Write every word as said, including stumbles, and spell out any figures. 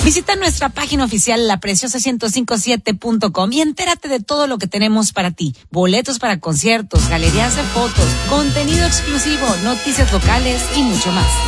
Visita nuestra página oficial la preciosa ciento cinco siete punto com y entérate de todo lo que tenemos para ti. Boletos para conciertos, galerías de fotos, contenido exclusivo, noticias locales y mucho más.